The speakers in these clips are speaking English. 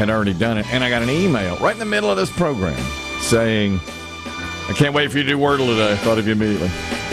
had already done it. And I got an email right in the middle of this program saying, I can't wait for you to do Wordle today. I thought of you immediately.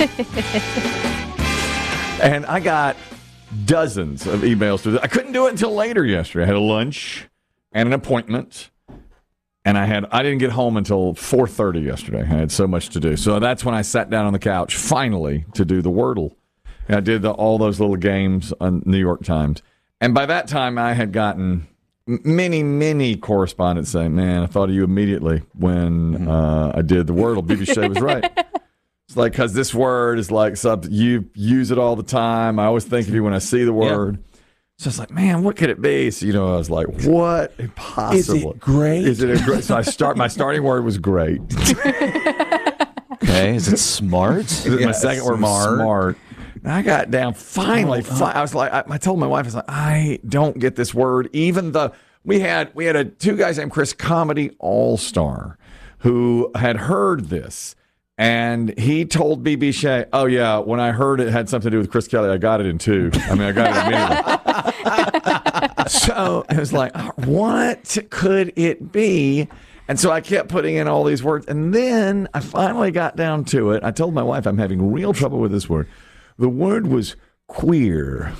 And I got dozens of emails through this. I couldn't do it until later yesterday. I had a lunch and an appointment. And I didn't get home until 4:30 yesterday. I had so much to do. So that's when I sat down on the couch, finally, to do the Wordle. And I did all those little games on New York Times. And by that time, I had gotten many correspondents saying, man, I thought of you immediately when I did the Wordle. BB Shea was right. It's like, because this word is like something, you use it all the time. I always think of you when I see the word. Yeah. So I was like, man, what could it be? So, I was like, what possible? Is it great? Is it great? So my starting word was great. Okay. Is it smart? My second word was smart. And I got down finally. I was like, I told my wife, I was like, I don't get this word. Even we had two guys named Chris, Comedy All-Star, who had heard this. And he told BB Shea, oh, yeah, when I heard it had something to do with Chris Kelly, I got it in two. I mean, I got it immediately. So it was like, what could it be? And so I kept putting in all these words. And then I finally got down to it. I told my wife I'm having real trouble with this word. The word was queer.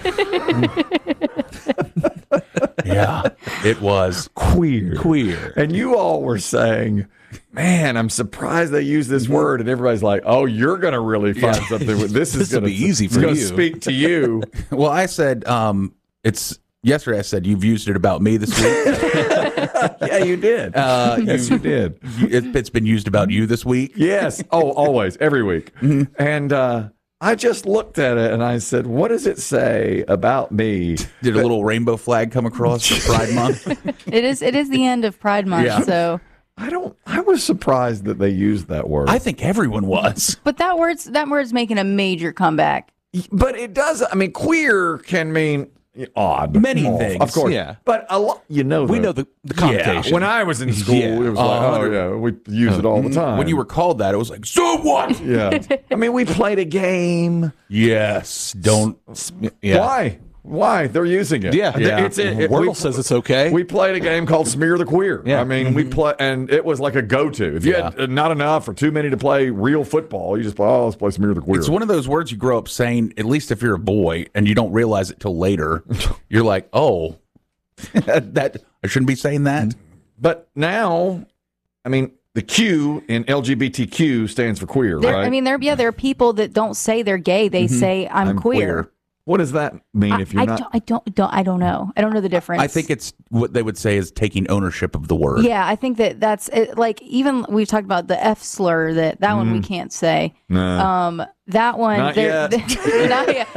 Yeah, it was queer. And you all were saying, man, I'm surprised they use this word. And everybody's like, oh, you're going to really find something. This is going to be easy for you. Speak to you. Well, I said, yesterday I said, you've used it about me this week. Yeah, you did. Yes, you did. It's been used about you this week. Yes. Oh, always, every week. And I just looked at it and I said, what does it say about me? Did a little rainbow flag come across for Pride Month? It is the end of Pride Month, so I was surprised that they used that word. I think everyone was. But that word's making a major comeback. But it does. I mean, queer can mean odd. Many things. Of course. Yeah. But a lot, we know the connotation. Yeah. When I was in school, it was like, oh, yeah, we use it all the time. When you were called that, it was like, so what? Yeah. I mean, we played a game. Yes. Don't. Yeah. Why? They're using it. Yeah. Wordle says it's okay. We played a game called Smear the Queer. Yeah. I mean, we play, and it was like a go-to. If you had not enough or too many to play real football, you just play, let's play Smear the Queer. It's one of those words you grow up saying, at least if you're a boy, and you don't realize it till later. You're like, oh, that I shouldn't be saying that. But now, I mean, the Q in LGBTQ stands for queer, right? I mean, there are people that don't say they're gay. They say I'm queer. What does that mean if you're not? I don't know. I don't know the difference. I think it's what they would say is taking ownership of the word. Yeah, I think that's it, like, even we've talked about the F slur, that one we can't say. No. That one. Not yet. Not yet.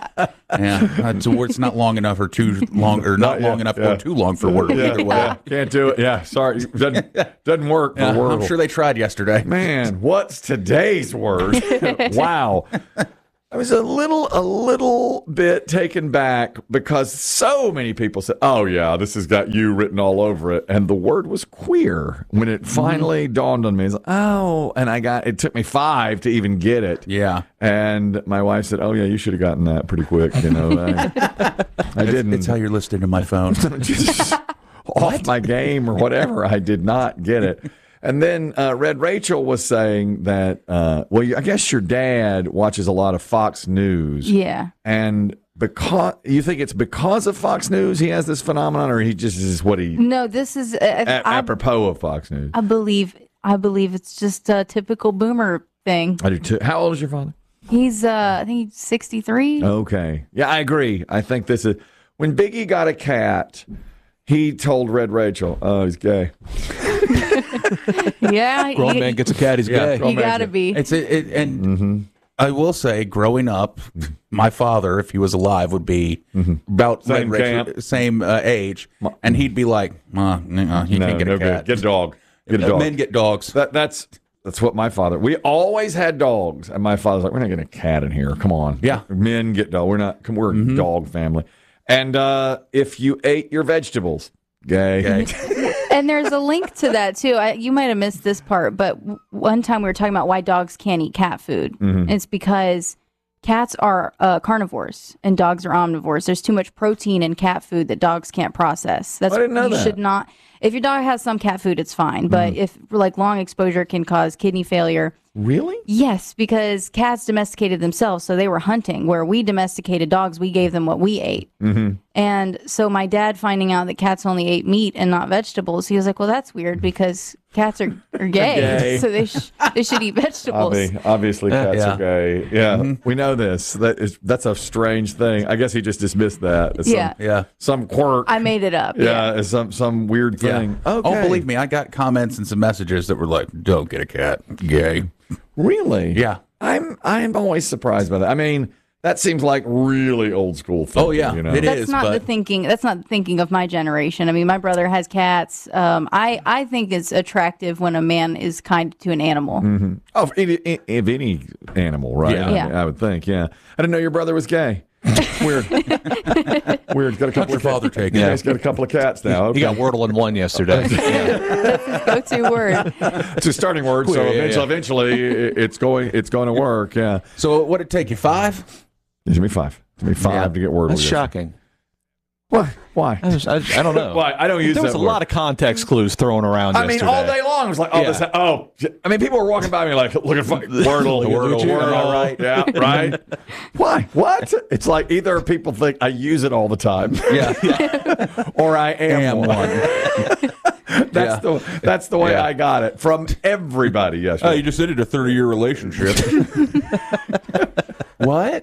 Yeah, it's a word. It's not long enough or too long, or not long enough or too long for Wordle. Either way. Yeah. Can't do it. Yeah, sorry. Doesn't work for Wordle. I'm sure they tried yesterday. Man, what's today's word? Wow. I was a little bit taken back because so many people said, oh, yeah, this has got you written all over it. And the word was queer when it finally dawned on me. It's like, oh, and it took me 5 to even get it. Yeah. And my wife said, oh, yeah, you should have gotten that pretty quick. I didn't. It's how you're listed in my phone. Just off my game or whatever. I did not get it. And then Red Rachel was saying that, I guess your dad watches a lot of Fox News. Yeah. And because you think it's because of Fox News he has this phenomenon, or he just is what he? No, this is apropos of Fox News. I believe it's just a typical boomer thing. I do too. How old is your father? He's I think he's 63. Okay. Yeah, I agree. I think this is when Biggie got a cat. He told Red Rachel, "Oh, he's gay." Yeah, grown man gets a cat, he's gay. He gotta be. I will say, growing up, my father, if he was alive, would be about same age, and he'd be like, "He can't get a cat. Get a dog. Get a dog. Men get dogs." That's what my father. We always had dogs, and my father's like, "We're not getting a cat in here. Come on, yeah, men get dog. We're a dog family." And if you ate your vegetables, gay. And there's a link to that, too. You might have missed this part, but one time we were talking about why dogs can't eat cat food. It's because cats are carnivores and dogs are omnivores. There's too much protein in cat food that dogs can't process. That's I didn't know you that. should not. If your dog has some cat food, it's fine. But if like long exposure can cause kidney failure. Really? Yes, because cats domesticated themselves, so they were hunting. Where we domesticated dogs, we gave them what we ate. Mm-hmm. And so my dad finding out that cats only ate meat and not vegetables, he was like, well, that's weird because cats are gay, so they should eat vegetables. Obviously, cats Yeah. are gay. Yeah, we know this. That's a strange thing. I guess he just dismissed that. As Yeah. some quirk. I made it up. Yeah, as some weird thing. Oh, Okay. believe me, I got comments and some messages that were like, "Don't get a cat, gay." Really? Yeah. I'm always surprised by that. I mean, that seems like really old school thinking. Oh, yeah. You know? It That's is, not the but- thinking. That's not the thinking of my generation. I mean, my brother has cats. I think it's attractive when a man is kind to an animal. Oh, of any animal, right? Yeah. Yeah. I would think. Yeah. I didn't know your brother was gay. Weird. Weird. Got a couple How'd your of father take it? Yeah, he's got a couple of cats now. Okay. He got Wordle in one yesterday. Go-to word. It's a starting word, so eventually it's going to work. Yeah. So, what'd it take you? 5? It's me 5. It's me 5 to get Wordle. That's yes. shocking. Why? Why? I don't know. Why? I don't use There was that a word. lot of context clues thrown around I mean, yesterday. all day long it was like, I mean, people were walking by me like, look at Wordle, Wordle, right? Yeah, right. Why? What? It's like either people think I use it all the time, Yeah. or I am one. That's the way I got it from everybody yesterday. you just ended a 30-year relationship. What?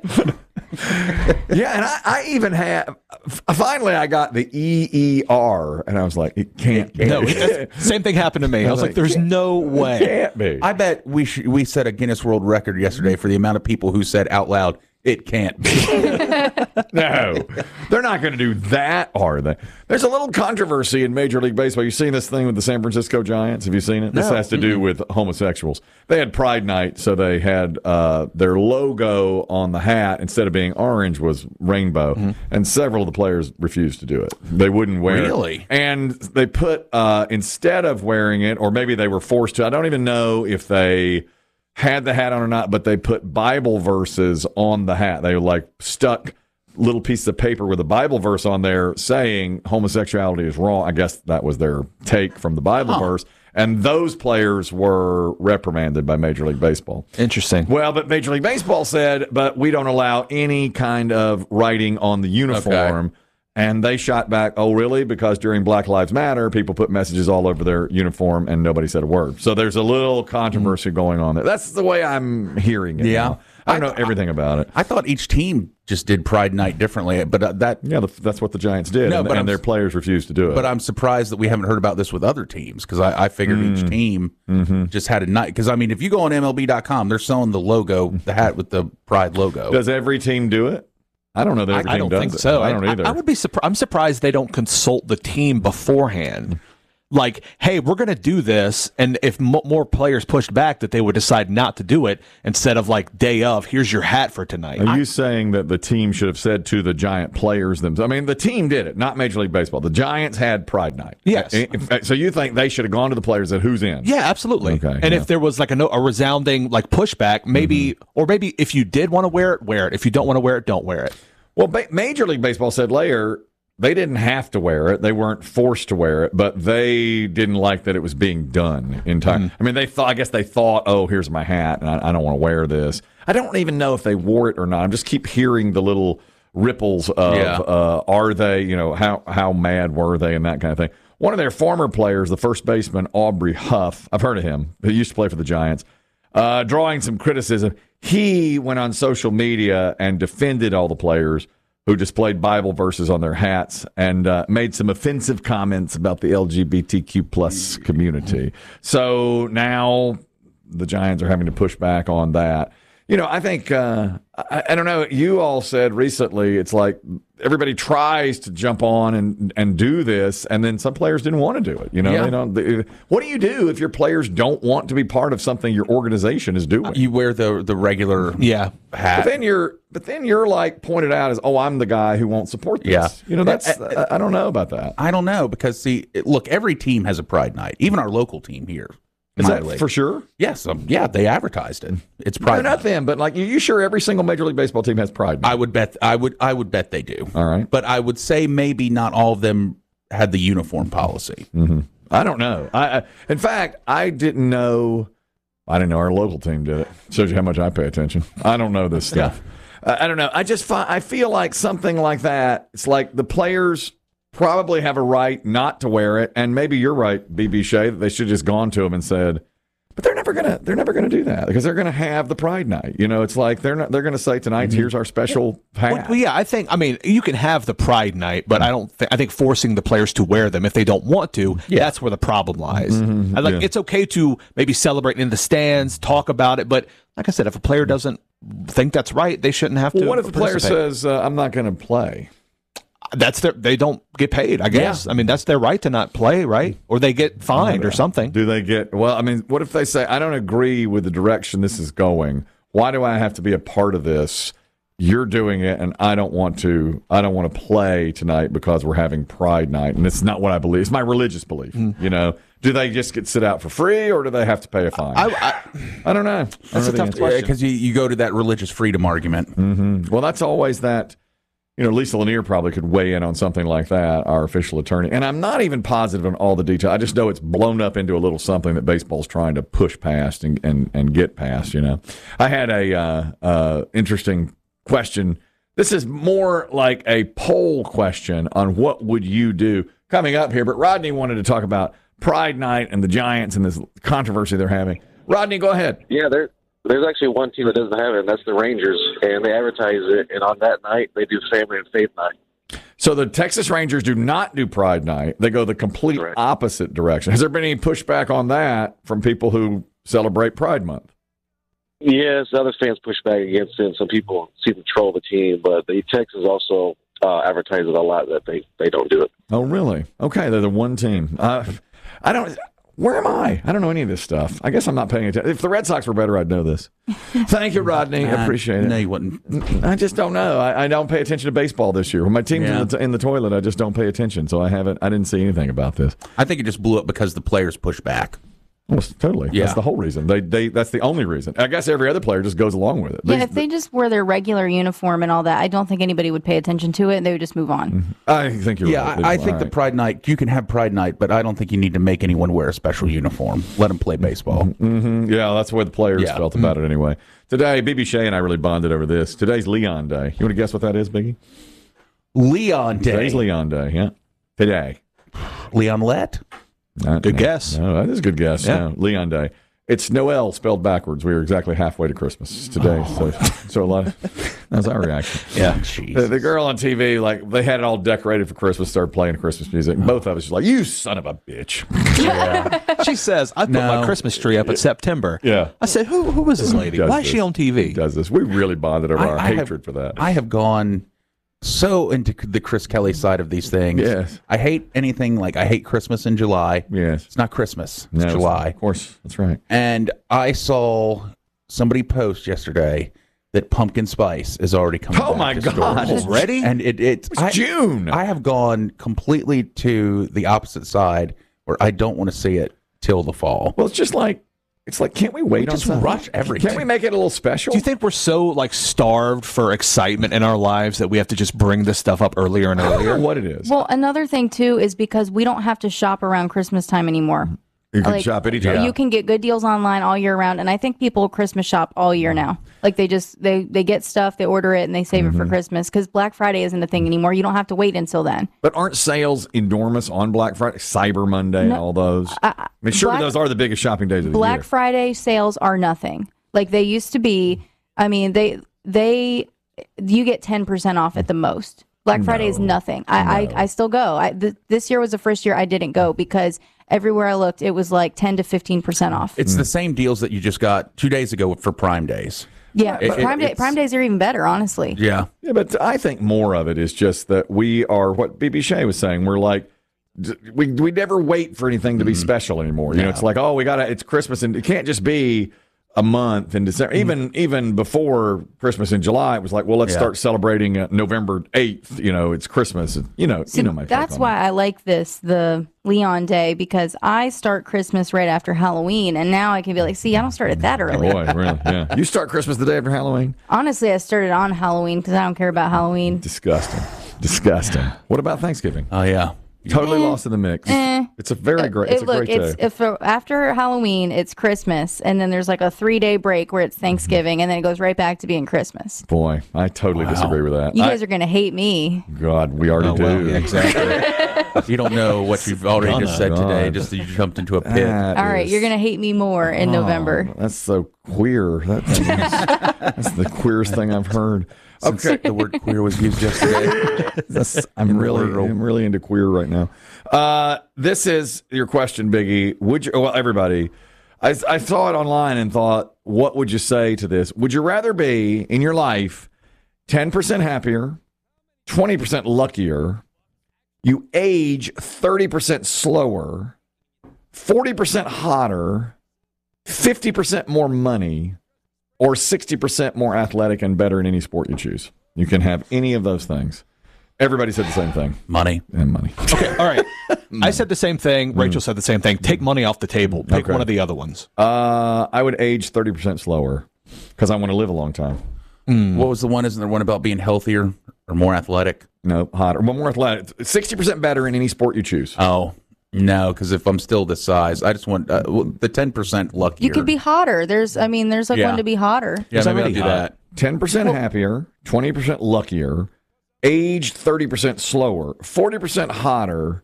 Yeah, and I even have. Finally, I got the EER, and I was like, it can't be. No, same thing happened to me. I was like, there's no It way. can't be. I bet we set a Guinness World Record yesterday for the amount of people who said out loud, "It can't be." No, they're not going to do that, are they? There's a little controversy in Major League Baseball. You've seen this thing with the San Francisco Giants? Have you seen it? This has to do with homosexuals. They had Pride Night, so they had their logo on the hat, instead of being orange, was rainbow. And several of the players refused to do it. They wouldn't wear it. Really? And they put, instead of wearing it, or maybe they were forced to, I don't even know if they had the hat on or not, but they put Bible verses on the hat. They like stuck little pieces of paper with a Bible verse on there saying homosexuality is wrong. I guess that was their take from the Bible verse. And those players were reprimanded by Major League Baseball. Interesting. Well, but Major League Baseball said, but we don't allow any kind of writing on the uniform. Okay. And they shot back, oh, really? Because during Black Lives Matter, people put messages all over their uniform and nobody said a word. So there's a little controversy going on there. That's the way I'm hearing it. Yeah. now. I don't know everything about it. I thought each team just did Pride Night differently, but Yeah, that's what the Giants did, No, but and their players refused to do it. But I'm surprised that we haven't heard about this with other teams, because I figured each team just had a night. Because, I mean, if you go on MLB.com, they're selling the logo, the hat with the Pride logo. Does every team do it? I don't know that every I team don't does think it. so. I don't either. I would be surprised. I'm surprised they don't consult the team beforehand. Like, hey, we're going to do this, and if more players pushed back, that they would decide not to do it instead of like day of, here's your hat for tonight. Are you saying that the team should have said to the Giant players themselves? I mean, the team did it, not Major League Baseball. The Giants had Pride Night. Yes. So you think they should have gone to the players and said, who's in? Yeah, absolutely. Okay, and yeah. if there was like a resounding like pushback, maybe, or maybe if you did want to wear it, wear it. If you don't want to wear it, don't wear it. Well, Major League Baseball said later they didn't have to wear it. They weren't forced to wear it, but they didn't like that it was being done in time. I mean, I guess they thought, oh, here's my hat, and I don't want to wear this. I don't even know if they wore it or not. I just keep hearing the little ripples of, are they, how mad were they, and that kind of thing. One of their former players, the first baseman, Aubrey Huff, I've heard of him, who used to play for the Giants, drawing some criticism. He went on social media and defended all the players who displayed Bible verses on their hats and made some offensive comments about the LGBTQ plus community. So now the Giants are having to push back on that. I think, I don't know, you all said recently, it's like everybody tries to jump on and do this, and then some players didn't want to do it. They don't. What do you do if your players don't want to be part of something your organization is doing? You wear the regular hat. But then you're like pointed out as, oh, I'm the guy who won't support this. Yeah. That's I don't know about that. I don't know, because, see, look, every team has a Pride Night, even our local team here. Is My that league. for sure? Yes, yeah, they advertised it. It's No, Pride not Night. them, but like, you sure every single Major League Baseball team has Pride Night? I would bet. I would bet they do. All right. But I would say maybe not all of them had the uniform policy. I don't know. In fact, I didn't know. I didn't know our local team did it. Shows you how much I pay attention. I don't know this stuff. I don't know. I feel like something like that. It's like the players probably have a right not to wear it, and maybe you're right, BB Shea, that they should have just gone to them and said, but they're never gonna do that because they're gonna have the Pride Night. You know, it's like they're gonna say tonight, here's our special hat. Well, yeah, I mean, you can have the Pride Night, but I think forcing the players to wear them if they don't want to, that's where the problem lies. It's okay to maybe celebrate in the stands, talk about it, but like I said, if a player doesn't think that's right, they shouldn't have to. What if the player participate. says, I'm not going to play? They don't get paid, I guess. I mean, that's their right to not play, right? Or they get fined or something. Do they get, well, I mean, what if they say, I don't agree with the direction this is going? Why do I have to be a part of this? You're doing it, and I don't want to play tonight because we're having Pride Night, and it's not what I believe. It's my religious belief. You know, do they just get sit out for free, or do they have to pay a fine? I don't know. That's a tough question. Because you go to that religious freedom argument. Well, that's always that. You know, Lisa Lanier probably could weigh in on something like that, our official attorney. And I'm not even positive on all the detail. I just know it's blown up into a little something that baseball's trying to push past and get past, you know. I had a interesting question. This is more like a poll question on what would you do coming up here. But Rodney wanted to talk about Pride Night and the Giants and this controversy they're having. Rodney, go ahead. Yeah, there's actually one team that doesn't have it, and that's the Rangers, and they advertise it, and on that night, they do Family and Faith Night. So the Texas Rangers do not do Pride Night. They go the complete opposite direction. Has there been any pushback on that from people who celebrate Pride Month? Yes, other fans push back against it, and some people seem to troll the team, but the Texans also advertise it a lot that they don't do it. Oh, really? Okay, they're the one team. I don't... Where am I? I don't know any of this stuff. I guess I'm not paying attention. If the Red Sox were better, I'd know this. Thank you, Rodney. I appreciate it. No, you wouldn't. I just don't know. I don't pay attention to baseball this year. When my team's in the toilet, I just don't pay attention. So I didn't see anything about this. I think it just blew up because the players pushed back. Well, totally. Yeah. That's the whole reason. That's the only reason. I guess every other player just goes along with it. Yeah, if they just wear their regular uniform and all that, I don't think anybody would pay attention to it, and they would just move on. I think you're right. I think the Pride Night, you can have Pride Night, but I don't think you need to make anyone wear a special uniform. Let them play baseball. Yeah, that's the way the players felt about it anyway. Today, BB Shea and I really bonded over this. Today's Leon Day. You want to guess what that is, Biggie? Leon Day. Today's Leon Day, yeah. Today. Leon Lett? Good guess. No, that is a good guess. Yeah. No, Leon Day. It's Noel spelled backwards. We were exactly halfway to Christmas today. So a lot of, that's our reaction. Yeah. Jeez. The girl on TV, like, they had it all decorated for Christmas, started playing Christmas music. And both of us just like, you son of a bitch. She says, I put my Christmas tree up in September. Yeah. I said, who is this lady? Does Why is this. she on TV? Does this. We really bonded over our hatred for that. I have gone so into the Chris Kelly side of these things. Yes. I hate anything like I hate Christmas in July. Yes. It's not Christmas. It's No, July. Of course. That's right. And I saw somebody post yesterday that pumpkin spice is already coming Oh, back my to God. stores. Already? And it's June. I have gone completely to the opposite side where I don't want to see it till the fall. Well, it's like, can't we wait on just something? rush everything. Can't we make it a little special? Do you think we're so starved for excitement in our lives that we have to just bring this stuff up earlier and I don't know earlier? what it is. Well, another thing, too, is because we don't have to shop around Christmas time anymore. You can shop anytime. You can get good deals online all year round, and I think people Christmas shop all year now. Like they get stuff, they order it, and they save it for Christmas because Black Friday isn't a thing anymore. You don't have to wait until then. But aren't sales enormous on Black Friday, Cyber Monday, and all those? I mean, surely those are the biggest shopping days of the Black year. Friday sales are nothing like they used to be. I mean, you get 10% off at the most. Black Friday is nothing. I still go. This year was the first year I didn't go because everywhere I looked, it was like 10 to 15% off. It's the same deals that you just got 2 days ago for Prime Days. Yeah, Prime Days are even better, honestly. Yeah. Yeah, but I think more of it is just that we are what BB Shea was saying. We're like, we never wait for anything to be special anymore. You know, it's like, oh, it's Christmas, and it can't just be, a month in December. Even before Christmas in July, it was like, well, let's start celebrating November 8th. You know, it's Christmas. You know my take That's on why that. I like the Leon Day, because I start Christmas right after Halloween, and now I can be like, see, I don't start it that early. Boy, really? Yeah. You start Christmas the day after Halloween? Honestly, I started on Halloween because I don't care about Halloween. Disgusting. What about Thanksgiving? Oh yeah. Totally lost in the mix. It's a very great. It's a great day. If after Halloween it's Christmas, and then there's like a 3-day break where it's Thanksgiving, and then it goes right back to being Christmas. Boy, I totally disagree with that. You guys are gonna hate me. God, we already do. Well, yeah, exactly. You don't know what you've already just said today. Just that you jumped into a pit. That All right, is- you're gonna hate me more in November. That's so queer. That's the queerest thing I've heard. Okay, the word queer was used yesterday. I'm really into queer right now. This is your question, Biggie. Would you? Well, everybody. I saw it online and thought, what would you say to this? Would you rather be in your life 10% happier, 20% luckier, you age 30% slower, 40% hotter, 50% more money, or 60% more athletic and better in any sport you choose? You can have any of those things. Everybody said the same thing. Money. And money. Okay, all right. I said the same thing. Rachel said the same thing. Take money off the table. Pick Okay. one of the other ones. I would age 30% slower because I want to live a long time. What was the one? Isn't there one about being healthier or more athletic? No, hotter. Well, more athletic. 60% better in any sport you choose. Oh, no, because if I'm still this size, I just want the 10% luckier. You could be hotter. There's like Yeah. one to be hotter. Yeah, maybe I'll already do hot. that. 10% happier, 20% luckier, age 30% slower, 40% hotter,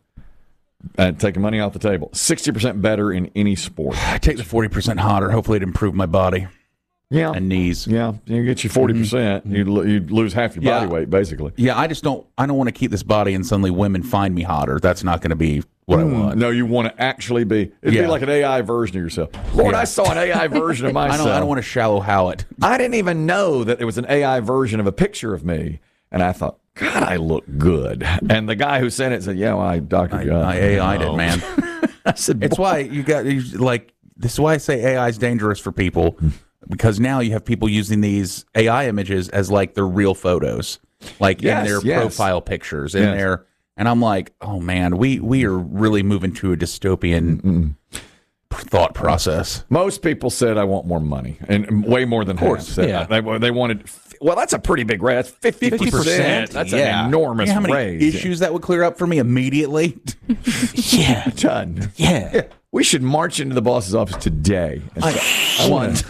taking money off the table, 60% better in any sport. I take the 40% hotter. Hopefully, it improve my body Yeah. and knees. Yeah, you get you 40%, you'd lose half your body weight, basically. Yeah, I don't want to keep this body and suddenly women find me hotter. That's not going to be what I want. No, you want to actually be. It'd be Yeah. like an AI version of yourself. Lord, I saw an AI version of I myself. don't want to shallow how it. I didn't even know that it was an AI version of a picture of me. And I thought, God, I look good. And the guy who sent it said, yeah, well, I doctored you up. I AI'd it, man. I said, It's why this is why I say AI is dangerous for people, because now you have people using these AI images as like their real photos, like Yes, in their yes. profile pictures in Yes. there. And I'm like, oh man, we are really moving to a dystopian thought process. most people said I want more money, and way more than half said yeah. they wanted. Well, that's a pretty big raise. That's 50%. That's yeah. an enormous You know how many raise. issues that would clear up for me immediately? Yeah. Done. Yeah. We should march into the boss's office today. And say,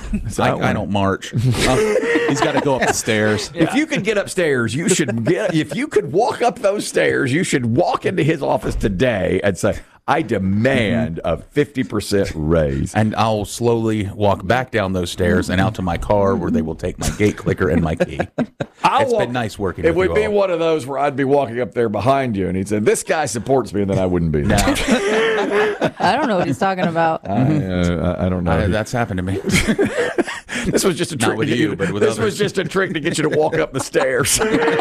I don't march. He's got to go up the stairs. If you could get upstairs, you should get. If you could walk up those stairs, you should walk into his office today and say, "I demand a 50% raise." And I'll slowly walk back down those stairs and out to my car, where they will take my gate clicker and my key. It's been nice working It with would you be all. one of those where I'd be walking up there behind you, and he'd say, "This guy supports me," and then I wouldn't be there. I don't know what he's talking about. I don't know. That's happened to me. This was just a trick. Not with to get you, but with this others. was just a trick to get you to walk up the stairs.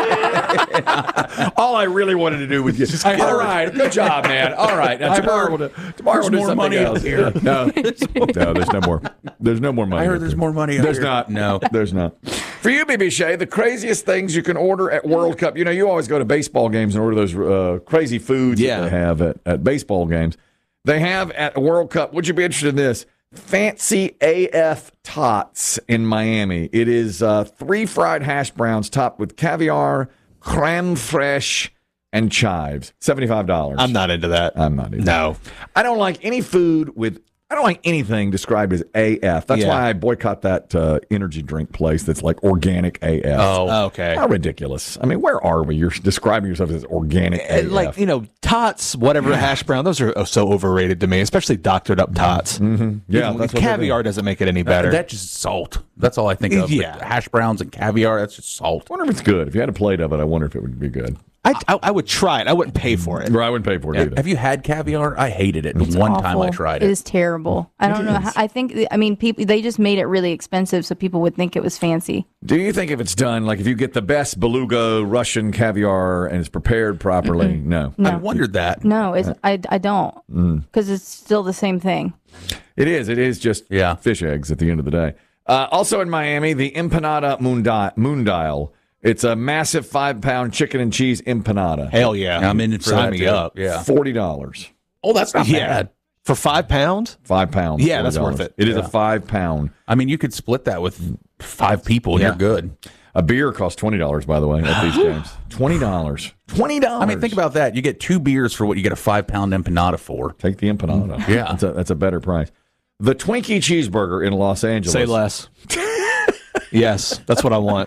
All I really wanted to do with you. All right, good job, man. All right, now tomorrow we'll do There's more something money else. out here. No, there's no more. There's no more money. I heard out there's there. more money out There's here. not. No. There's not. For you, BB Shea, the craziest things you can order at World Cup. You know, you always go to baseball games and order those crazy foods that they have at baseball games. They have at World Cup. Would you be interested in this? Fancy AF Tots in Miami. It is 3 fried hash browns topped with caviar, creme fraiche, and chives. $75. I'm not into that. I'm not either. No. I don't like any food with. I don't like anything described as AF. That's Yeah. why I boycott that energy drink place that's like organic AF. Oh, Okay. How ridiculous. I mean, where are we? You're describing yourself as organic AF. Like, tots, whatever, hash brown, those are so overrated to me, especially doctored up tots. Yeah, that's what Caviar doesn't make it any better. That's just salt. That's all I think of. Yeah. Like hash browns and caviar, that's just salt. I wonder if it's good. If you had a plate of it, I wonder if it would be good. I would try it. I wouldn't pay for it. Or I wouldn't pay for it either. Have you had caviar? I hated it. One time I Awful. tried It it. is terrible. I don't know. I think. I mean, people. They just made it really expensive so people would think it was fancy. Do you think if it's done, like if you get the best beluga Russian caviar and it's prepared properly? No. I wondered that. No, it's. I don't. Because it's still the same thing. It is. It is just Yeah. fish eggs at the end of the day. Also in Miami, the Empanada Mundial. It's a massive 5-pound chicken and cheese empanada. Hell yeah. I'm in it for Sign that me too. up. Yeah. $40. Oh, that's not bad. For 5 pounds? 5 pounds. Yeah, that's $40. worth it. It is a 5-pound. I mean, you could split that with 5 people and you're good. A beer costs $20, by the way, at these games. $20. $20. I mean, think about that. You get 2 beers for what you get a 5-pound empanada for. Take the empanada. Yeah. That's a better price. The Twinkie cheeseburger in Los Angeles. Say less. Yes, that's what I want.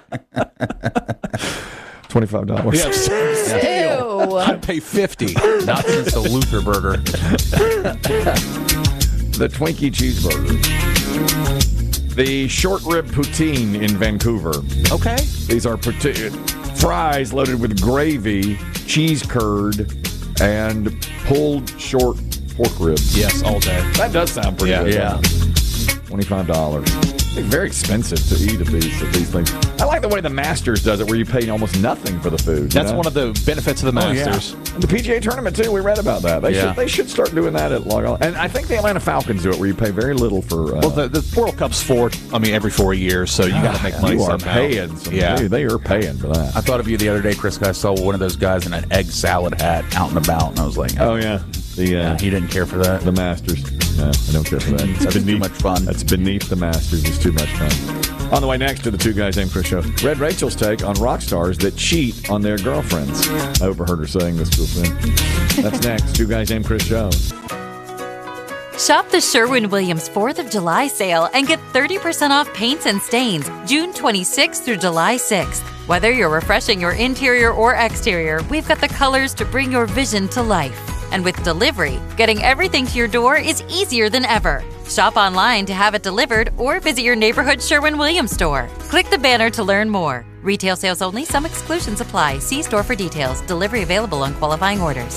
$25. Ew. I'd pay $50. Not since the Luther burger. The Twinkie cheeseburger. The short rib poutine in Vancouver. Okay. These are fries loaded with gravy, cheese curd, and pulled short pork ribs. Yes, all day. That does sound pretty good. Yeah. $25. It's very expensive to eat at these things. I like the way the Masters does it, where you pay almost nothing for the food. That's one of the benefits of the Masters. And the PGA tournament too. We read about that. They should start doing that at Long Island. And I think the Atlanta Falcons do it, where you pay very little for. Well, the World Cup's every 4 years, so you got to make money you are somehow. paying. They are paying for that. I thought of you the other day, Chris. I saw one of those guys in an egg salad hat out and about, and I was like, Oh yeah, he didn't care for that. the Masters. No, I don't care for that. That's too much fun. That's beneath the Masters. It's too much fun. On the way next to the Two Guys Named Chris show, Red Rachel's take on rock stars that cheat on their girlfriends. I overheard her saying this to a friend. That's next. Two Guys Named Chris show. Shop the Sherwin-Williams 4th of July sale and get 30% off paints and stains June 26th through July 6th. Whether you're refreshing your interior or exterior, we've got the colors to bring your vision to life. And with delivery, getting everything to your door is easier than ever. Shop online to have it delivered or visit your neighborhood Sherwin-Williams store. Click the banner to learn more. Retail sales only. Some exclusions apply. See store for details. Delivery available on qualifying orders.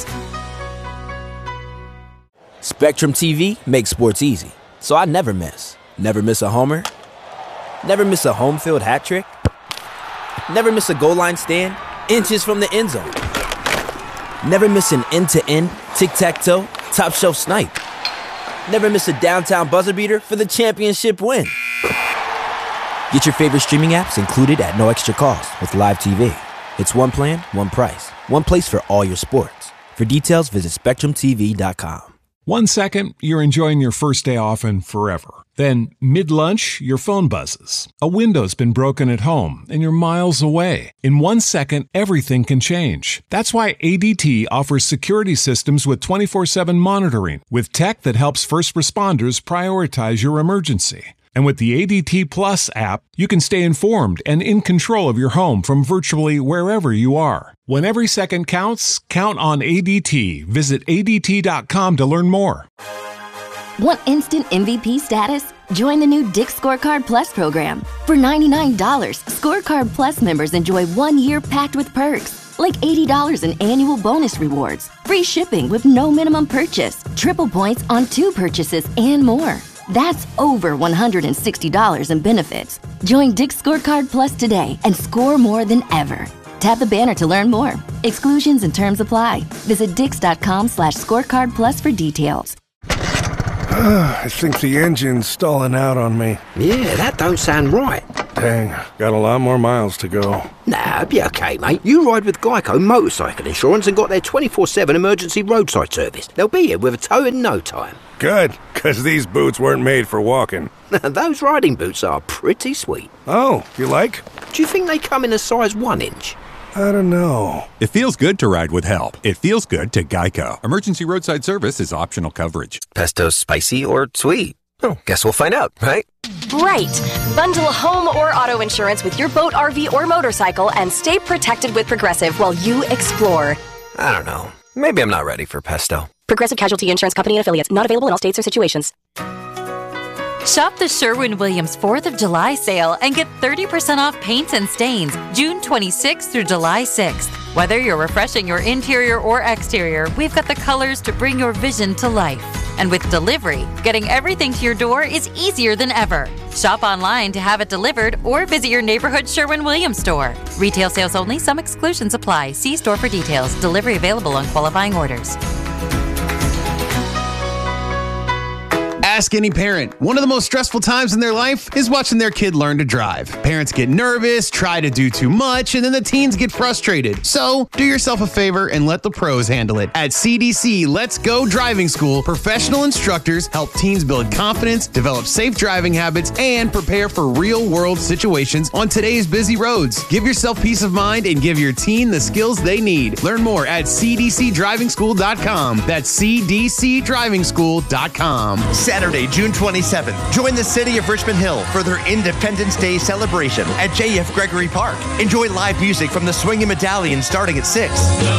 Spectrum TV makes sports easy, so I never miss. Never miss a homer. Never miss a home field hat trick. Never miss a goal line stand. Inches from the end zone. Never miss an end-to-end, tic-tac-toe, top-shelf snipe. Never miss a downtown buzzer beater for the championship win. Get your favorite streaming apps included at no extra cost with Live TV. It's one plan, one price, one place for all your sports. For details, visit SpectrumTV.com. 1 second, you're enjoying your first day off and forever. Then, mid-lunch, your phone buzzes. A window's been broken at home, and you're miles away. In 1 second, everything can change. That's why ADT offers security systems with 24/7 monitoring, with tech that helps first responders prioritize your emergency. And with the ADT Plus app, you can stay informed and in control of your home from virtually wherever you are. When every second counts, count on ADT. Visit ADT.com to learn more. Want instant MVP status? Join the new Dick's Scorecard Plus program. For $99, Scorecard Plus members enjoy 1 year packed with perks, like $80 in annual bonus rewards, free shipping with no minimum purchase, triple points on 2 purchases, and more. That's over $160 in benefits. Join Dick's Scorecard Plus today and score more than ever. Tap the banner to learn more. Exclusions and terms apply. Visit Dix.com/scorecard plus for details. I think the engine's stalling out on me. Yeah, that don't sound right. Dang, got a lot more miles to go. Nah, be okay, mate. You ride with Geico Motorcycle Insurance and got their 24/7 emergency roadside service. They'll be here with a tow in no time. Good, because these boots weren't made for walking. Those riding boots are pretty sweet. Oh, you like? Do you think they come in a size 1 inch? I don't know. It feels good to ride with help. It feels good to Geico. Emergency roadside service is optional coverage. Pesto spicy or sweet? Oh, guess we'll find out, right? Right. Bundle home or auto insurance with your boat, RV, or motorcycle and stay protected with Progressive while you explore. I don't know. Maybe I'm not ready for pesto. Progressive Casualty Insurance Company and Affiliates. Not available in all states or situations. Shop the Sherwin-Williams 4th of July sale and get 30% off paints and stains June 26th through July 6th. Whether you're refreshing your interior or exterior, we've got the colors to bring your vision to life. And with delivery, getting everything to your door is easier than ever. Shop online to have it delivered or visit your neighborhood Sherwin-Williams store. Retail sales only. Some exclusions apply. See store for details. Delivery available on qualifying orders. Ask any parent. One of the most stressful times in their life is watching their kid learn to drive. Parents get nervous, try to do too much, and then the teens get frustrated. So, do yourself a favor and let the pros handle it. At CDC Let's Go Driving School, professional instructors help teens build confidence, develop safe driving habits, and prepare for real-world situations on today's busy roads. Give yourself peace of mind and give your teen the skills they need. Learn more at cdcdrivingschool.com. That's cdcdrivingschool.com. Saturday, June 27th, join the city of Richmond Hill for their Independence Day celebration at J.F. Gregory Park. Enjoy live music from the Swinging Medallion starting at 6.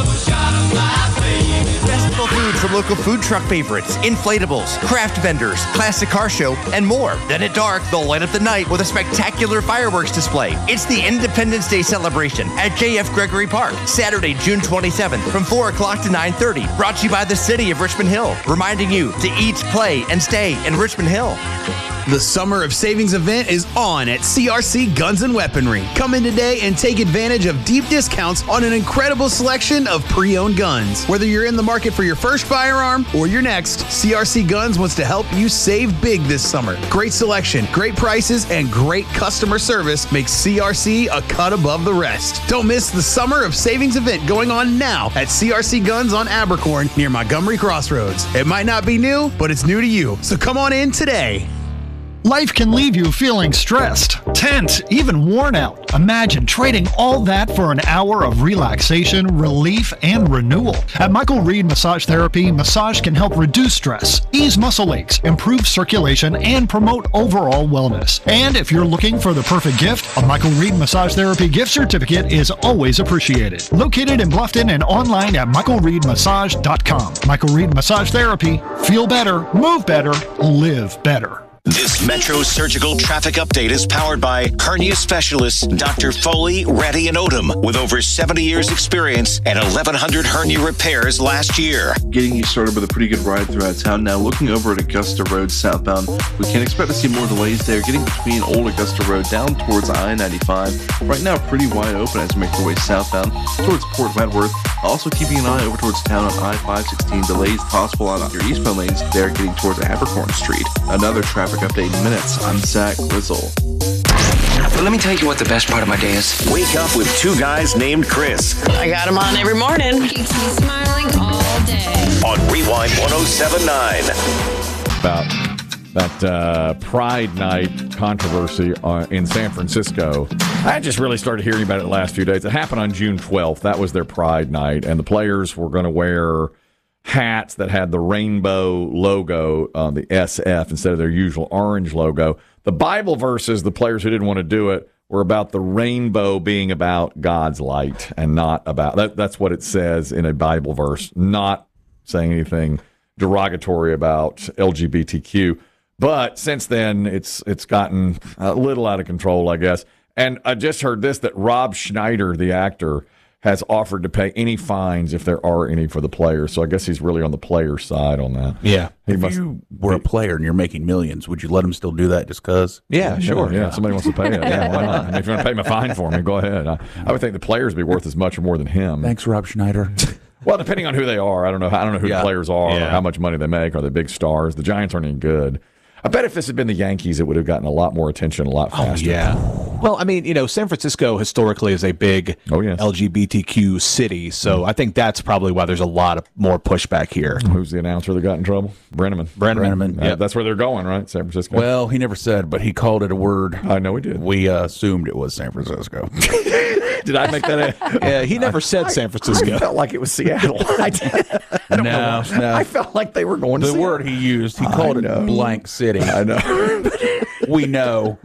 Festival food from local food truck favorites, inflatables, craft vendors, classic car show, and more. Then at dark, they'll light up the night with a spectacular fireworks display. It's the Independence Day celebration at J.F. Gregory Park, Saturday, June 27th from 4 o'clock to 9:30. Brought to you by the city of Richmond Hill, reminding you to eat, play, and stay in Richmond Hill. The Summer of Savings event is on at CRC Guns & Weaponry. Come in today and take advantage of deep discounts on an incredible selection of pre-owned guns. Whether you're in the market for your first firearm or your next, CRC Guns wants to help you save big this summer. Great selection, great prices, and great customer service makes CRC a cut above the rest. Don't miss the Summer of Savings event going on now at CRC Guns on Abercorn near Montgomery Crossroads. It might not be new, but it's new to you. So come on in today. Life can leave you feeling stressed, tense, even worn out. Imagine trading all that for an hour of relaxation, relief, and renewal. At Michael Reed Massage Therapy, massage can help reduce stress, ease muscle aches, improve circulation, and promote overall wellness. And if you're looking for the perfect gift, a Michael Reed Massage Therapy gift certificate is always appreciated. Located in Bluffton and online at michaelreedmassage.com. Michael Reed Massage Therapy. Feel better, move better, live better. This Metro Surgical Traffic Update is powered by hernia specialist Dr. Foley, Reddy, and Odom with over 70 years experience and 1,100 hernia repairs last year. Getting you started with a pretty good ride throughout town. Now looking over at Augusta Road southbound, we can expect to see more delays there. Getting between Old Augusta Road down towards I-95. Right now pretty wide open as you make your way southbound towards Port Wentworth. Also keeping an eye over towards town on I-516. Delays possible on your eastbound lanes there getting towards Abercorn Street. Another traffic update in minutes. I'm Zach Grizzle. But let me tell you what the best part of my day is. Wake up with two guys named Chris. I got him on every morning. Keeps me smiling all day. On Rewind 107.9. About that Pride Night controversy in San Francisco. I just really started hearing about it the last few days. It happened on June 12th. That was their Pride Night, and the players were going to wear hats that had the rainbow logo on the SF instead of their usual orange logo. The Bible verses, the players who didn't want to do it, were about the rainbow being about God's light and not about that's what it says in a Bible verse, not saying anything derogatory about LGBTQ. But since then, it's gotten a little out of control, I guess. And I just heard this, that Rob Schneider, the actor, has offered to pay any fines if there are any for the players. So I guess he's really on the player side on that. Yeah. If you were a player and you're making millions, would you let him still do that just because? Yeah, sure. Yeah, somebody wants to pay it. Yeah, why not? I mean, if you want to pay him a fine for me, go ahead. I would think the players would be worth as much or more than him. Thanks, Rob Schneider. Well, depending on who they are. I don't know who the players are or how much money they make. Are they big stars? The Giants aren't any good. I bet if this had been the Yankees, it would have gotten a lot more attention a lot faster. Oh, yeah. Well, I mean, San Francisco historically is a big LGBTQ city, so I think that's probably why there's a lot of more pushback here. Who's the announcer that got in trouble? Brenneman. Yeah, that's where they're going, right? San Francisco. Well, he never said, but he called it a word. I know he did. We assumed it was San Francisco. Did I make that? Yeah, he never said San Francisco. I felt like it was Seattle. I don't know. I felt like they were going to the Seattle. word he used. He called it blank city. I know. We know.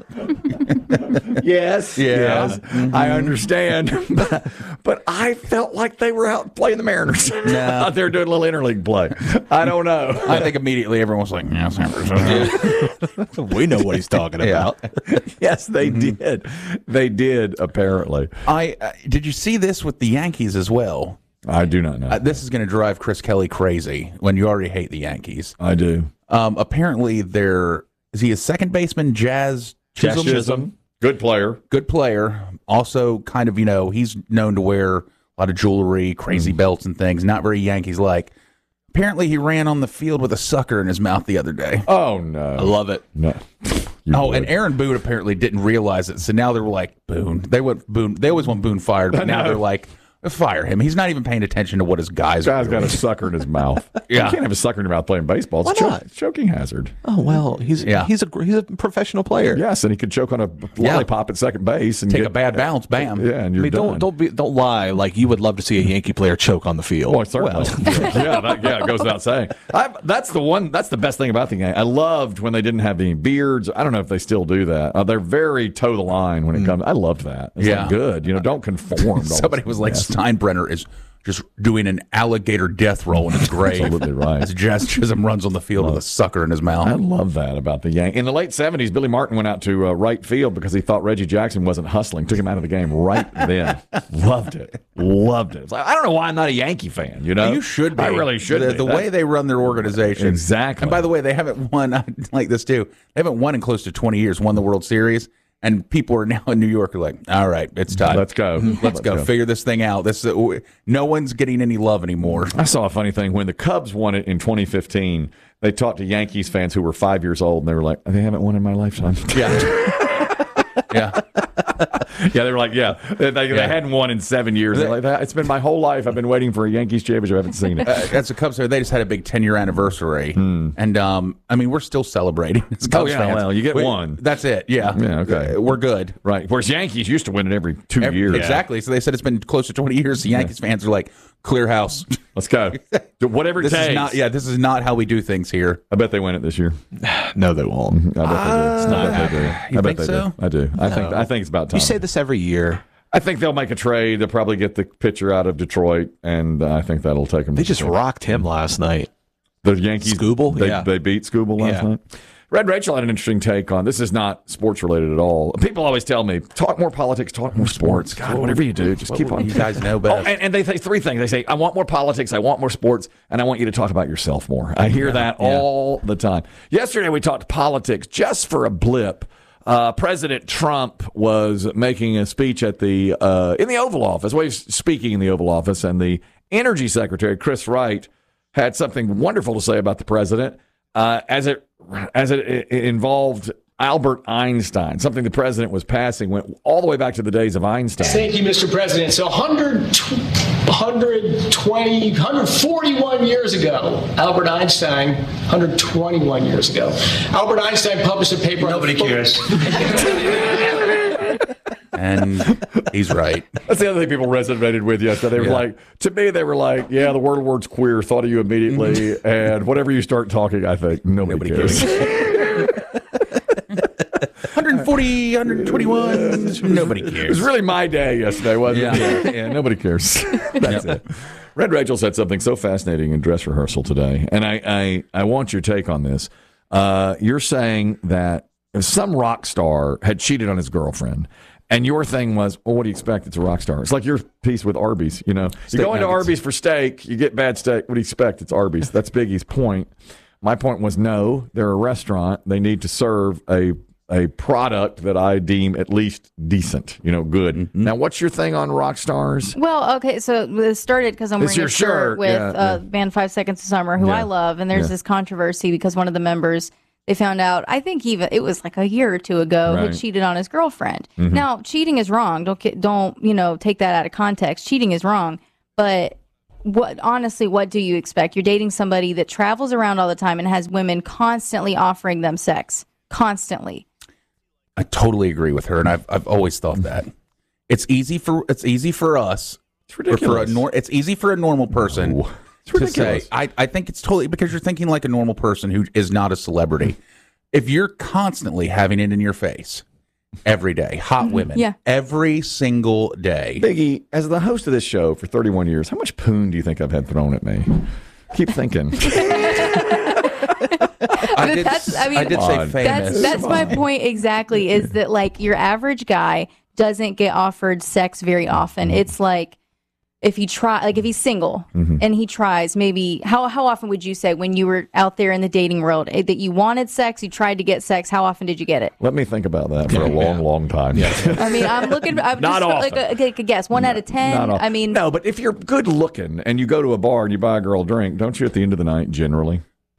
Yes. Mm-hmm. I understand. But I felt like they were out playing the Mariners. No. They were doing a little interleague play. I don't know. I think immediately everyone was like, yeah, San Francisco. We know what he's talking about. Yes, they did. They did, apparently. Did you see this with the Yankees as well? I do not know. This is going to drive Chris Kelly crazy when you already hate the Yankees. I do. Apparently, is he a second baseman, Jazz Chisholm? Good player. Also, kind of, he's known to wear a lot of jewelry, crazy belts and things. Not very Yankees-like. Apparently, he ran on the field with a sucker in his mouth the other day. Oh, no. I love it. No. And Aaron Boone apparently didn't realize it. So now they were like, Boone. They always want Boone fired, but now they're like, fire him. He's not even paying attention to what his guys are doing. Got a sucker in his mouth. Yeah. You can't have a sucker in your mouth playing baseball. It's a choking hazard. Oh, well, he's a professional player. Yes, and he could choke on a lollipop at second base and take a bad bounce, bam. Yeah, and you're done. Don't lie. Like, you would love to see a Yankee player choke on the field. Well, certainly. It goes without saying. That's the best thing about the game. I loved when they didn't have any beards. I don't know if they still do that. They're very toe the line when it comes. I loved that. It's like good. Don't conform. Somebody was like, Steinbrenner is just doing an alligator death roll in his grave. Absolutely right. As Jazz Chisholm runs on the field with a sucker in his mouth. I love that about the Yankees. In the late 70s, Billy Martin went out to right field because he thought Reggie Jackson wasn't hustling. Took him out of the game right then. Loved it. It's like, I don't know why I'm not a Yankee fan. You should be. I really should be. The way they run their organization. Exactly. And by the way, they haven't won, I like this too, they haven't won in close to 20 years, won the World Series. And people are now in New York are like, all right, it's time. Let's go. Let's go. Figure this thing out. No one's getting any love anymore. I saw a funny thing. When the Cubs won it in 2015, they talked to Yankees fans who were 5 years old, and they were like, they haven't won in my lifetime. Yeah. They were like, they hadn't won in 7 years. They're like, it's been my whole life. I've been waiting for a Yankees championship. I haven't seen it. That's the Cubs. They just had a big 10-year anniversary, and I mean, we're still celebrating. As Cubs fans. Well, you get one. That's it. Yeah. Okay. We're good. Right. Whereas Yankees used to win it every 2 years. Exactly. So they said it's been close to 20 years. The Yankees fans are like, clear house. Let's go. Whatever it takes. This is not how we do things here. I bet they win it this year. No, they won't. I bet they do. You think so? I do. I think it's about time. You say this every year. I think they'll make a trade. They'll probably get the pitcher out of Detroit, and I think that'll take them. They just rocked him last night. The Yankees. Skubal? They beat Skubal last night. Red Rachel had an interesting take on this. Is not sports related at all. People always tell me, talk more politics, talk more sports. God, whatever you do, just keep on. You guys know best. And they say three things. They say, I want more politics, I want more sports, and I want you to talk about yourself more. I hear that all the time. Yesterday we talked politics just for a blip. President Trump was making a speech at the in the Oval Office. Well, he's speaking in the Oval Office, and the Energy Secretary, Chris Wright, had something wonderful to say about the president as it involved Albert Einstein. Something the president was passing went all the way back to the days of Einstein. Thank you, Mr. President. So 141 years ago, Albert Einstein, 121 years ago, Albert Einstein published a paper. Nobody cares. And he's right. That's the other thing people resonated with yesterday. They were like, to me, they were like, yeah, the word's queer, thought of you immediately, and whatever you start talking, I think nobody cares. 140, 121, nobody cares. It was really my day yesterday, wasn't it? Yeah, nobody cares. That's it. Red Rachel said something so fascinating in dress rehearsal today, and I want your take on this. You're saying that some rock star had cheated on his girlfriend, and your thing was, well, what do you expect? It's a rock star. It's like your piece with Arby's. You know, you go into Arby's for steak, you get bad steak. What do you expect? It's Arby's. That's Biggie's point. My point was, no, they're a restaurant. They need to serve a product that I deem at least decent, good. Mm-hmm. Now, what's your thing on rock stars? Well, okay, so this started because I'm wearing a shirt with band 5 Seconds of Summer, who I love, and there's this controversy because one of the members, they found out, I think even it was like a year or two ago, had cheated on his girlfriend. Mm-hmm. Now, cheating is wrong. Don't take that out of context. Cheating is wrong, but what do you expect? You're dating somebody that travels around all the time and has women constantly offering them sex, constantly. I totally agree with her, and I've always thought that it's easy for us. It's ridiculous. It's easy for a normal person to say. I think it's totally because you're thinking like a normal person who is not a celebrity. If you're constantly having it in your face every day, hot women, every single day. Biggie, as the host of this show for 31 years, how much poon do you think I've had thrown at me? Keep thinking. I did say famous. That's my point exactly, is that like your average guy doesn't get offered sex very often. It's like if he's single and he tries, maybe how often would you say when you were out there in the dating world that you wanted sex, you tried to get sex? How often did you get it? Let me think about that for a long time. I mean, I'm not just often. like a guess. 1 out of 10. I mean, no, but if you're good looking and you go to a bar and you buy a girl a drink, don't you at the end of the night generally?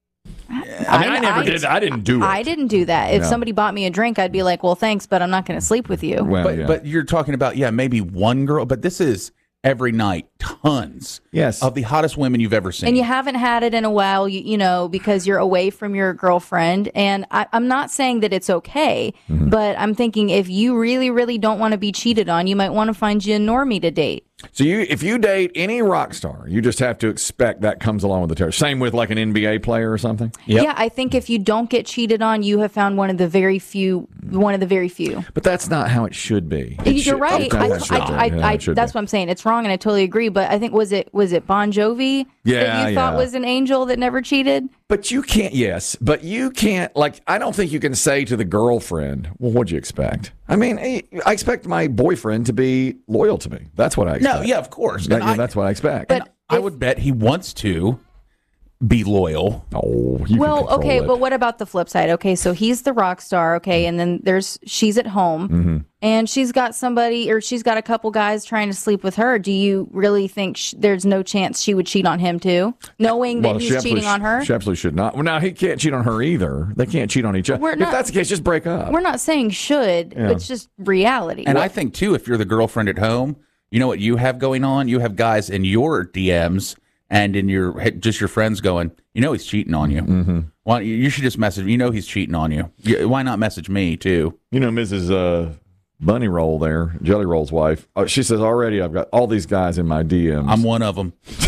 I didn't do it. I didn't do that. If No. somebody bought me a drink, I'd be like, well, thanks, but I'm not going to sleep with you. But you're talking about, maybe one girl, but this is every night, tons of the hottest women you've ever seen. And you haven't had it in a while, you know, because you're away from your girlfriend. And I'm not saying that it's okay, but I'm thinking if you really, really don't want to be cheated on, you might want to find you a normie to date. So if you date any rock star, you just have to expect that comes along with the territory. Same with like an NBA player or something. Yeah, I think if you don't get cheated on, you have found one of the very few. But that's not how it should be. You're right. That's what I'm saying. It's wrong, and I totally agree. But I think was it Bon Jovi that you thought was an angel that never cheated? But you can't. Yes, but you can't. Like, I don't think you can say to the girlfriend, "Well, what'd you expect?" I mean, I expect my boyfriend to be loyal to me. That's what I expect. No, yeah, of course. That's what I expect. But I would bet he wants to be loyal. Oh, well, okay, but what about the flip side? Okay, so he's the rock star, okay, and then she's at home, and she's got somebody, or she's got a couple guys trying to sleep with her. Do you really think there's no chance she would cheat on him too, knowing that he's cheating on her? She absolutely should not. Well, now he can't cheat on her either. They can't cheat on each other. If that's the case, just break up. We're not saying should, it's just reality. And I think too, if you're the girlfriend at home, you know what you have going on? You have guys in your DMs and in your friends going, you know he's cheating on you. Why you should just message. You know he's cheating on you. Why not message me too? You know, Mrs. Bunny Roll there, Jelly Roll's wife. She says already I've got all these guys in my DMs. I'm one of them.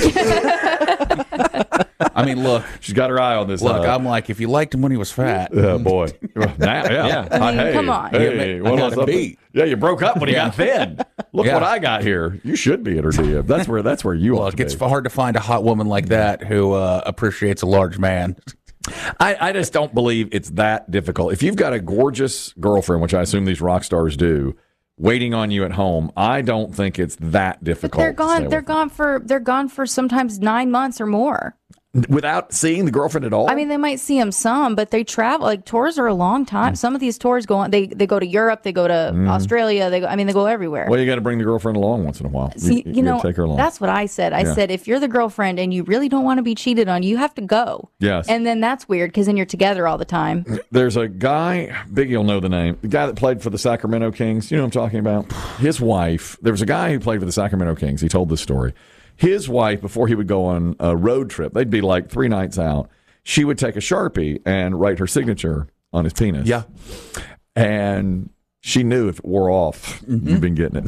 I mean, look, she's got her eye on this. Look, I'm like, if you liked him when he was fat, boy, now, I mean, come on. Hey, what else up? Yeah, you broke up when he got thin. Look what I got here. You should be at her DM. That's where you are. It's hard to find a hot woman like that who appreciates a large man. I just don't believe it's that difficult. If you've got a gorgeous girlfriend, which I assume these rock stars do, waiting on you at home, I don't think it's that difficult. But they're gone for sometimes 9 months or more. Without seeing the girlfriend at all? I mean, they might see him some, but they travel. Like, tours are a long time. Some of these tours go on. They go to Europe. They go to Australia. They go everywhere. Well, you got to bring the girlfriend along once in a while. See, you know, take her along. That's what I said. I said, if you're the girlfriend and you really don't want to be cheated on, you have to go. Yes. And then that's weird because then you're together all the time. There's a guy, Biggie will know the name, the guy that played for the Sacramento Kings. You know what I'm talking about? His wife, there was a guy who played for the Sacramento Kings. He told this story. His wife, before he would go on a road trip, they'd be like 3 nights out, she would take a Sharpie and write her signature on his penis. Yeah. And she knew if it wore off, you've been getting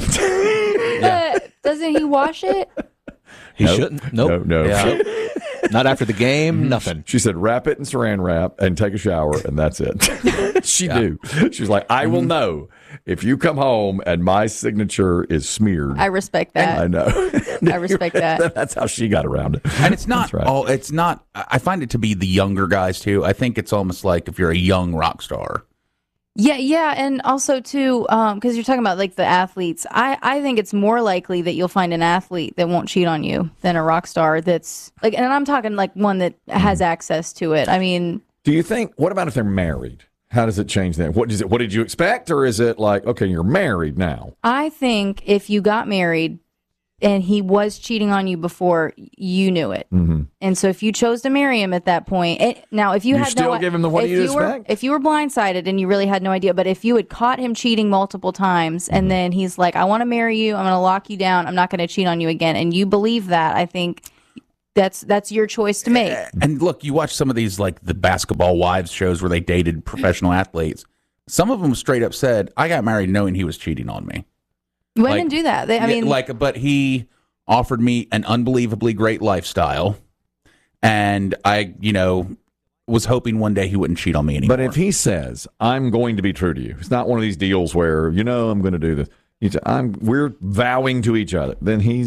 it. Doesn't he wash it? He shouldn't. Nope. No. Yeah. Not after the game, nothing. She said, wrap it in saran wrap and take a shower, and that's it. She knew. She was like, I will know if you come home and my signature is smeared. I respect that. I know. I respect that. That's how she got around it. And it's not right. all. It's not. I find it to be the younger guys too. I think it's almost like if you're a young rock star. Yeah, and also too, because you're talking about like the athletes. I think it's more likely that you'll find an athlete that won't cheat on you than a rock star that's like, and I'm talking like one that has access to it. I mean, do you think? What about if they're married? How does it change that? What did you expect, or is it like, okay, you're married now? I think if you got married and he was cheating on you before, you knew it. And so if you chose to marry him at that point, now if you had still give him the what you expect? If you were blindsided and you really had no idea, but if you had caught him cheating multiple times and then he's like, I want to marry you, I'm going to lock you down, I'm not going to cheat on you again, and you believe that, I think that's your choice to make. And look, you watch some of these like the Basketball Wives shows where they dated professional athletes. Some of them straight up said, I got married knowing he was cheating on me. Women do that. But he offered me an unbelievably great lifestyle, and I, was hoping one day he wouldn't cheat on me anymore. But if he says, I'm going to be true to you, it's not one of these deals where, I'm going to do this. We're vowing to each other. Then he's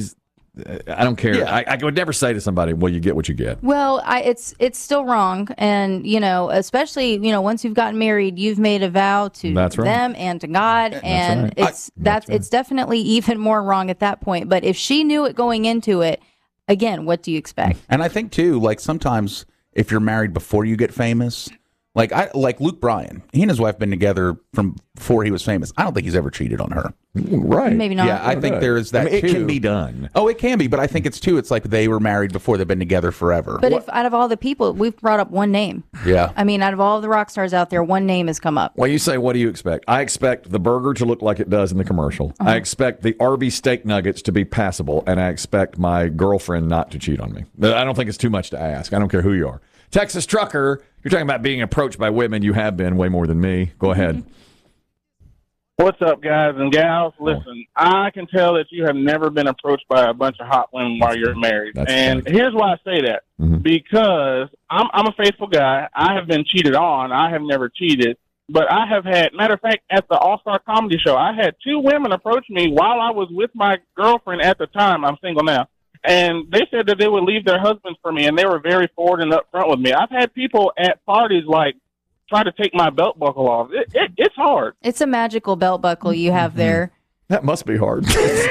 I don't care. Yeah. I would never say to somebody, well, you get what you get. Well, it's still wrong, and especially once you've gotten married, you've made a vow to That's right. them and to God, and right. it's definitely even more wrong at that point. But if she knew it going into it, again, what do you expect? And I think too, like sometimes if you're married before you get famous, like Luke Bryan, he and his wife been together from before he was famous. I don't think he's ever cheated on her. Right. Maybe not. Yeah, I think there is that too. It can be done. Oh, it can be, but I think it's like they were married before they've been together forever. But if out of all the people, we've brought up one name. Yeah. I mean, out of all the rock stars out there, one name has come up. Well, you say, what do you expect? I expect the burger to look like it does in the commercial. I expect the Arby's steak nuggets to be passable, and I expect my girlfriend not to cheat on me. I don't think it's too much to ask. I don't care who you are. Texas Trucker, you're talking about being approached by women. You have been way more than me. Go ahead. What's up, guys and gals? Listen, I can tell that you have never been approached by a bunch of hot women while you're married. And here's why I say that. Because I'm a faithful guy. I have been cheated on. I have never cheated. But I have had, matter of fact, at the All-Star Comedy Show, I had 2 women approach me while I was with my girlfriend at the time. I'm single now. And they said that they would leave their husbands for me, and they were very forward and upfront with me. I've had people at parties, try to take my belt buckle off. It's hard. It's a magical belt buckle you have there. That must be hard.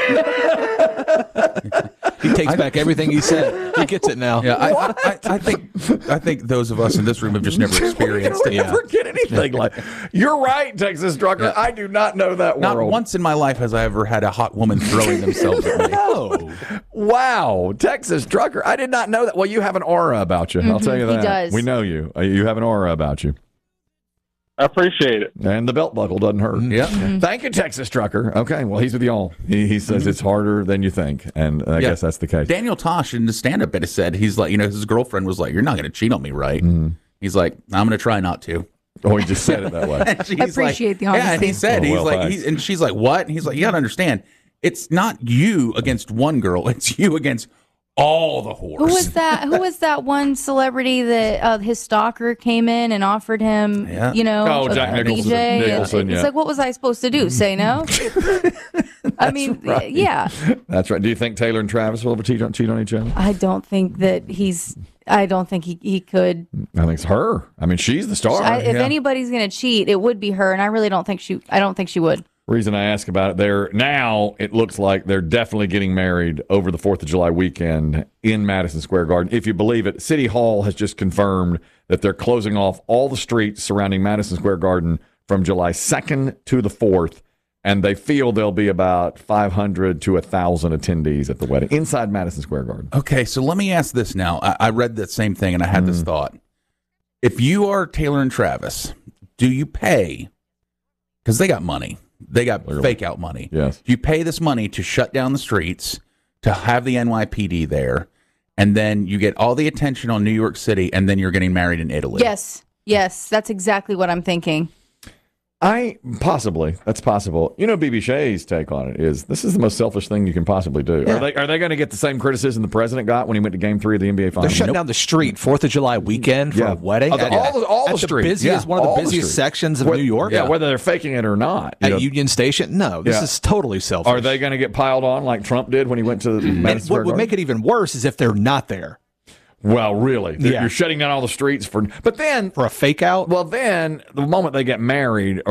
He takes back everything he said. He gets it now. Yeah, I think those of us in this room have just never experienced it. Never get anything like. You're right, Texas Trucker. Yeah. I do not know that not world. Not once in my life has I ever had a hot woman throwing themselves at me. No. Wow, Texas Trucker. I did not know that. Well, you have an aura about you. I'll tell you that. He does. We know you. You have an aura about you. I appreciate it. And the belt buckle doesn't hurt. Yeah. Thank you, Texas Trucker. Okay, well, he's with y'all. He says it's harder than you think, and I guess that's the case. Daniel Tosh in the stand-up bit said, he's like, his girlfriend was like, you're not going to cheat on me, right? He's like, I'm going to try not to. Oh, he just said it that way. I appreciate the honesty. Yeah, and he said, and she's like, what? And he's like, you got to understand, it's not you against one girl, it's you against all the whores. Who was that one celebrity that his stalker came in and offered him, Jack Nicholson. It's like, what was I supposed to do? Say no? I mean, right. Yeah. That's right. Do you think Taylor and Travis will ever cheat on each other? I don't think that I don't think he could. I think it's her. I mean, she's the star. If anybody's going to cheat, it would be her, and I really don't think she would. Reason I ask about it, it looks like they're definitely getting married over the 4th of July weekend in Madison Square Garden. If you believe it, City Hall has just confirmed that they're closing off all the streets surrounding Madison Square Garden from July 2nd to the 4th, and they feel there'll be about 500 to 1,000 attendees at the wedding inside Madison Square Garden. Okay, so let me ask this now. I read that same thing, and I had this thought. If you are Taylor and Travis, do you pay, because they got money, they got fake out money. Yes. You pay this money to shut down the streets, to have the NYPD there, and then you get all the attention on New York City, and then you're getting married in Italy. Yes, that's exactly what I'm thinking. That's possible. BB Shea's take on it is this is the most selfish thing you can possibly do. Yeah. Are they going to get the same criticism the president got when he went to Game 3 of the NBA Finals? They're shutting down the street 4th of July weekend for a wedding. All the streets. One of the busiest sections of New York. Yeah, whether they're faking it or not. At Union Station? No, this is totally selfish. Are they going to get piled on like Trump did when he went to Madison Square Garden? What would make it even worse is if they're not there. Well, really, you're shutting down all the streets for a fake out. Well, then the moment they get married,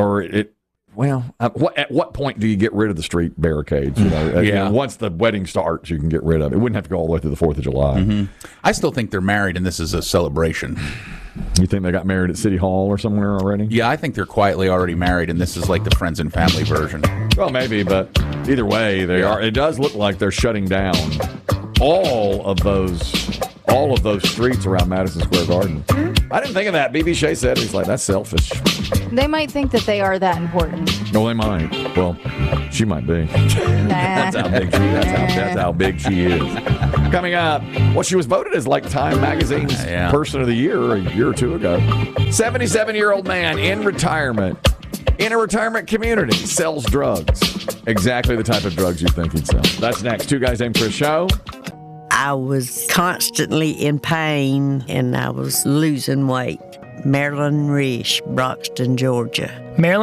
at what point do you get rid of the street barricades? Once the wedding starts, you can get rid of it. It wouldn't have to go all the way through the 4th of July. I still think they're married, and this is a celebration. You think they got married at City Hall or somewhere already? Yeah, I think they're quietly already married, and this is like the friends and family version. Well, maybe, but either way, they are. It does look like they're shutting down all of those streets around Madison Square Garden. I didn't think of that. B.B. Shea said, he's like, that's selfish. They might think that they are that important. No, they might. Well, she might be. That's how big she is. Coming up, she was voted as Time Magazine's Person of the Year a year or two ago. 77-year-old man in retirement, in a retirement community, sells drugs. Exactly the type of drugs you think he'd sell. That's next. Two Guys Named Chris show. I was constantly in pain, and I was losing weight. Marilyn Risch, Broxton, Georgia. Marilyn